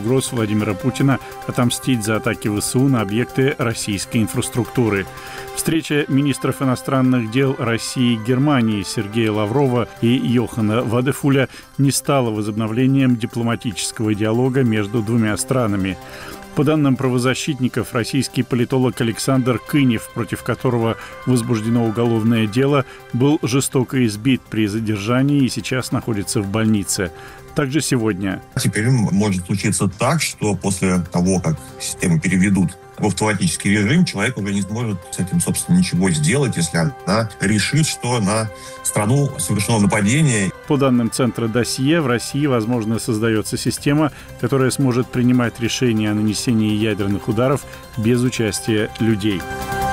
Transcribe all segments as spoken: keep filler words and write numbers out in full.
угроз Владимира Путина отомстить за атаки ВСУ на объекты российской инфраструктуры. Встреча министров иностранных дел России и Германии Сергея Лаврова и Йохана Вадефуля не стала возобновлением дипломатического диалога между двумя странами. По данным правозащитников, российский политолог Александр Кынев, против которого возбуждено уголовное дело, был жестоко избит при задержании и сейчас находится в больнице. Также сегодня. Теперь может случиться так, что после того, как систему переведут в автоматический режим, человек уже не сможет с этим, собственно, ничего сделать, если она решит, что на страну совершено нападение. По данным Центра Досье, в России, возможно, создается система, которая сможет принимать решения о нанесении ядерных ударов без участия людей.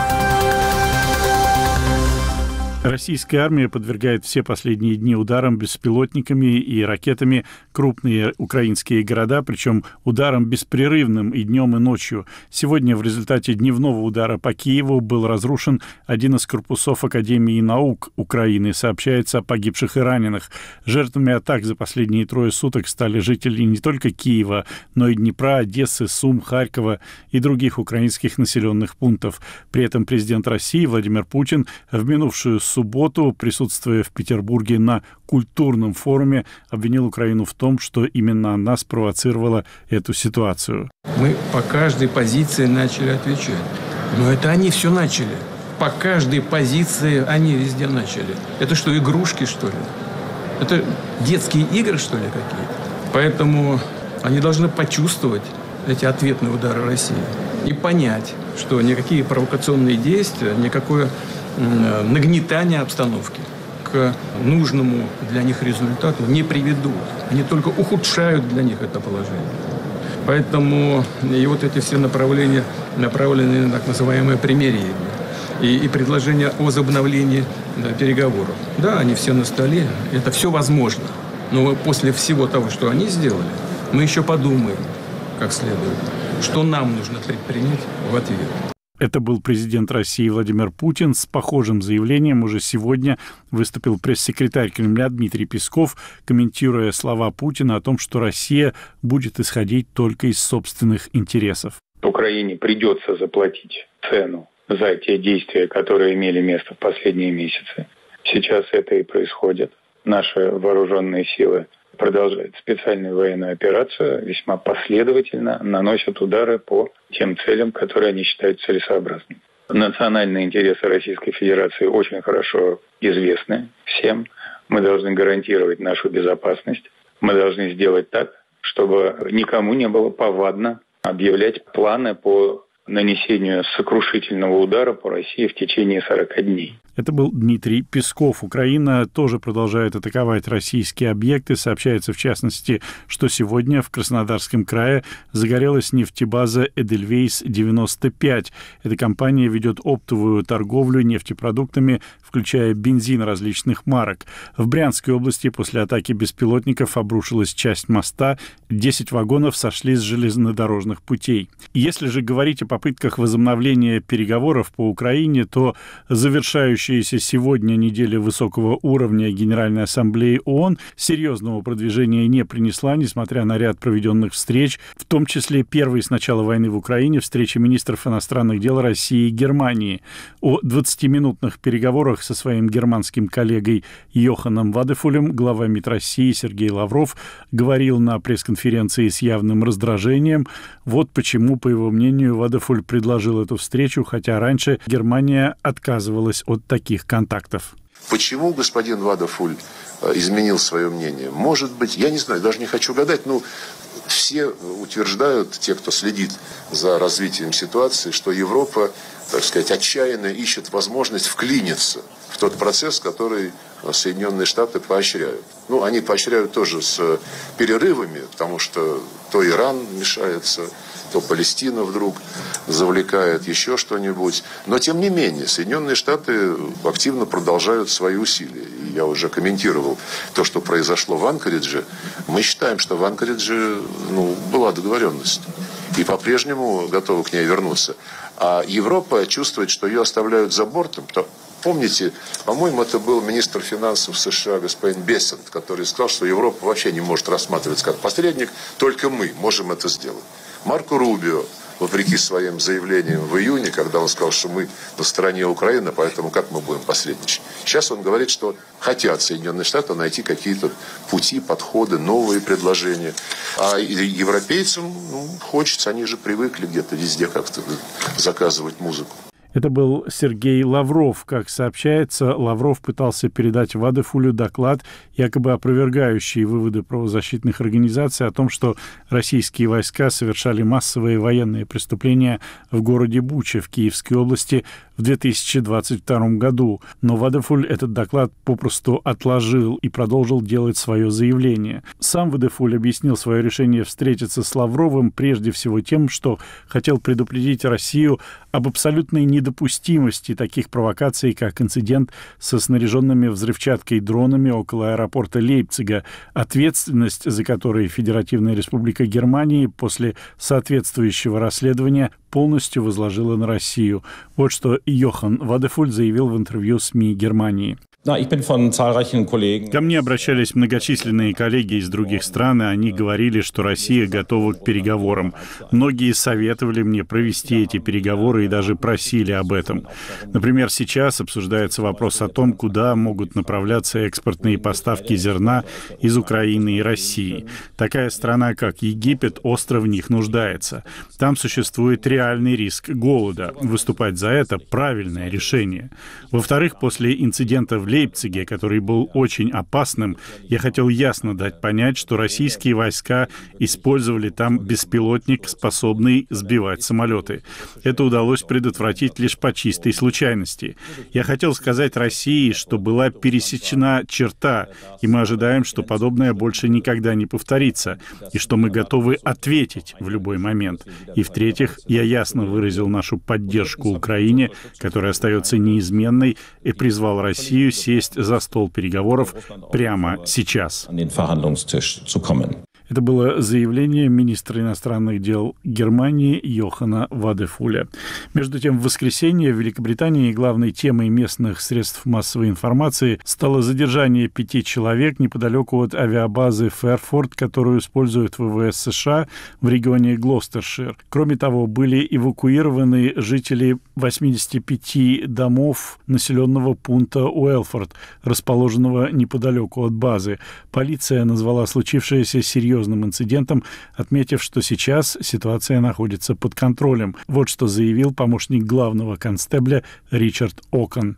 Российская армия подвергает все последние дни ударам беспилотниками и ракетами крупные украинские города, причем ударам беспрерывным и днем, и ночью. Сегодня в результате дневного удара по Киеву был разрушен один из корпусов Академии наук Украины. Сообщается о погибших и раненых. Жертвами атак за последние трое суток стали жители не только Киева, но и Днепра, Одессы, Сум, Харькова и других украинских населенных пунктов. При этом президент России Владимир Путин в минувшую субботу, присутствуя в Петербурге на культурном форуме, обвинил Украину в том, что именно она спровоцировала эту ситуацию. Мы по каждой позиции начали отвечать. Но это они все начали. По каждой позиции они везде начали. Это что, игрушки, что ли? Это детские игры, что ли, какие-то? Поэтому они должны почувствовать эти ответные удары России и понять, что никакие провокационные действия, никакое нагнетание обстановки к нужному для них результату не приведут. Они только ухудшают для них это положение. Поэтому и вот эти все направления направлены на так называемое примирение и, и предложение о возобновлении да, переговоров. Да, они все на столе, это все возможно. Но после всего того, что они сделали, мы еще подумаем, как следует, что нам нужно предпринять в ответ. Это был президент России Владимир Путин. С похожим заявлением уже сегодня выступил пресс-секретарь Кремля Дмитрий Песков, комментируя слова Путина о том, что Россия будет исходить только из собственных интересов. Украине придется заплатить цену за те действия, которые имели место в последние месяцы. Сейчас это и происходит. Наши вооруженные силы продолжают специальную военную операцию, весьма последовательно наносят удары по тем целям, которые они считают целесообразными. Национальные интересы Российской Федерации очень хорошо известны всем. Мы должны гарантировать нашу безопасность. Мы должны сделать так, чтобы никому не было повадно объявлять планы по нанесению сокрушительного удара по России в течение сорока дней. Это был Дмитрий Песков. Украина тоже продолжает атаковать российские объекты. Сообщается, в частности, что сегодня в Краснодарском крае загорелась нефтебаза «Эдельвейс девяносто пять». Эта компания ведет оптовую торговлю нефтепродуктами, включая бензин различных марок. В Брянской области после атаки беспилотников обрушилась часть моста, десять вагонов сошли с железнодорожных путей. Если же говорить о попытках возобновления переговоров по Украине, то завершающая сегодня неделя высокого уровня Генеральной Ассамблеи ООН серьезного продвижения не принесла, несмотря на ряд проведенных встреч, в том числе первой с начала войны в Украине встречи министров иностранных дел России и Германии. О двадцатиминутных переговорах со своим германским коллегой Йоханом Вадефулем глава МИД России Сергей Лавров говорил на пресс-конференции с явным раздражением. Вот почему, по его мнению, Вадефуль предложил эту встречу, хотя раньше Германия отказывалась от таких контактов. Почему господин Вадефуль изменил свое мнение? Может быть, я не знаю, даже не хочу гадать, но все утверждают, те, кто следит за развитием ситуации, что Европа, так сказать, отчаянно ищет возможность вклиниться в тот процесс, который Соединенные Штаты поощряют. Ну, они поощряют тоже с перерывами, потому что то Иран мешается, то Палестина вдруг завлекает еще что-нибудь. Но, тем не менее, Соединенные Штаты активно продолжают свои усилия. И я уже комментировал то, что произошло в Анкоридже. Мы считаем, что в Анкоридже ну, была договоренность. И по-прежнему готовы к ней вернуться. А Европа чувствует, что ее оставляют за бортом, Помните, по-моему, это был министр финансов США господин Бессент, который сказал, что Европа вообще не может рассматриваться как посредник, только мы можем это сделать. Марко Рубио, вопреки своим заявлениям в июне, когда он сказал, что мы на стороне Украины, поэтому как мы будем посредничать? Сейчас он говорит, что хотят Соединенные Штаты найти какие-то пути, подходы, новые предложения. А европейцам ну, хочется, они же привыкли где-то везде как-то заказывать музыку. Это был Сергей Лавров. Как сообщается, Лавров пытался передать Вадефулю доклад, якобы опровергающий выводы правозащитных организаций о том, что российские войска совершали массовые военные преступления в городе Буча в Киевской области в две тысячи двадцать втором году. Но Вадефуль этот доклад попросту отложил и продолжил делать свое заявление. Сам Вадефуль объяснил свое решение встретиться с Лавровым прежде всего тем, что хотел предупредить Россию об абсолютной недопустимости таких провокаций, как инцидент со снаряженными взрывчаткой дронами около аэропорта Лейпцига, ответственность за которые Федеративная Республика Германии после соответствующего расследования полностью возложила на Россию. Вот что Йохан Вадефуль заявил в интервью СМИ Германии. Ко мне обращались многочисленные коллеги из других стран, и они говорили, что Россия готова к переговорам. Многие советовали мне провести эти переговоры и даже просили об этом. Например, сейчас обсуждается вопрос о том, куда могут направляться экспортные поставки зерна из Украины и России. Такая страна, как Египет, остро в них нуждается. Там существует реальный риск голода. Выступать за это — правильное решение. Во-вторых, после инцидента в Лейпциге, который был очень опасным, я хотел ясно дать понять, что российские войска использовали там беспилотник, способный сбивать самолеты. Это удалось предотвратить лишь по чистой случайности. Я хотел сказать России, что была пересечена черта, и мы ожидаем, что подобное больше никогда не повторится, и что мы готовы ответить в любой момент. И в-третьих, я ясно выразил нашу поддержку Украине, которая остается неизменной, и призвал Россию сесть за стол переговоров прямо сейчас. Это было заявление министра иностранных дел Германии Йохана Вадефуля. Между тем, в воскресенье в Великобритании главной темой местных средств массовой информации стало задержание пяти человек неподалеку от авиабазы Фэрфорд, которую используют ВВС США в регионе Глостершир. Кроме того, были эвакуированы жители восьмидесяти пяти домов населенного пункта Уэлфорд, расположенного неподалеку от базы. Полиция назвала случившееся серьезным инцидентом, отметив, что сейчас ситуация находится под контролем. Вот что заявил помощник главного констебля Ричард Окон.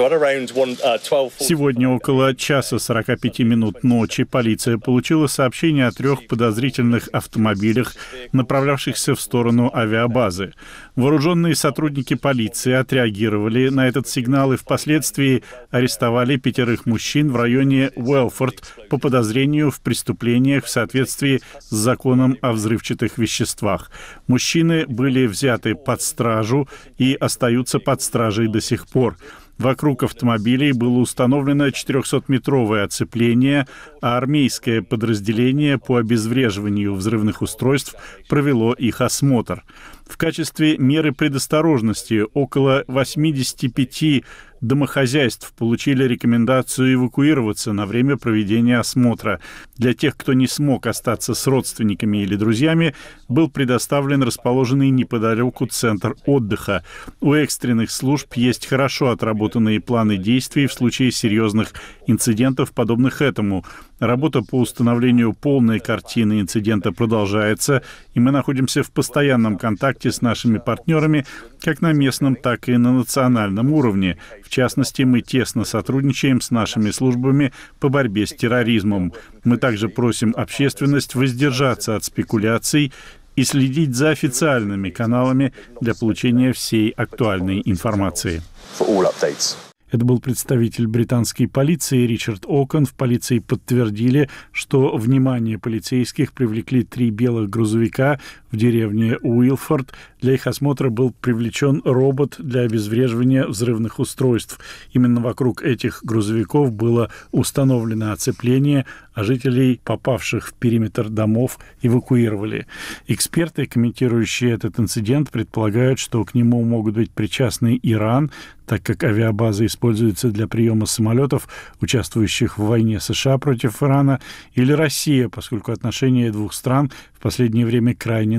Сегодня около часа сорока пяти минут ночи полиция получила сообщение о трех подозрительных автомобилях, направлявшихся в сторону авиабазы. Вооруженные сотрудники полиции отреагировали на этот сигнал и впоследствии арестовали пятерых мужчин в районе Уэлфорд по подозрению в преступлениях в соответствии с законом о взрывчатых веществах. Мужчины были взяты под стражу и остаются под стражей до сих пор. Вокруг автомобилей было установлено четырехсотметровое оцепление, а армейское подразделение по обезвреживанию взрывных устройств провело их осмотр. В качестве меры предосторожности около восьмидесяти пяти домохозяйств получили рекомендацию эвакуироваться на время проведения осмотра. Для тех, кто не смог остаться с родственниками или друзьями, был предоставлен расположенный неподалеку центр отдыха. У экстренных служб есть хорошо отработанные планы действий в случае серьезных инцидентов, подобных этому. Работа по установлению полной картины инцидента продолжается, и мы находимся в постоянном контакте с нашими партнерами как на местном, так и на национальном уровне. В частности, мы тесно сотрудничаем с нашими службами по борьбе с терроризмом. Мы также просим общественность воздержаться от спекуляций и следить за официальными каналами для получения всей актуальной информации. Это был представитель британской полиции Ричард Окон. В полиции подтвердили, что внимание полицейских привлекли три белых грузовика, в деревне Уилфорд. Для их осмотра был привлечен робот для обезвреживания взрывных устройств. Именно вокруг этих грузовиков было установлено оцепление, а жителей, попавших в периметр домов, эвакуировали. Эксперты, комментирующие этот инцидент, предполагают, что к нему могут быть причастны Иран, так как авиабаза используется для приема самолетов, участвующих в войне США против Ирана, или Россия, поскольку отношения двух стран в последнее время крайне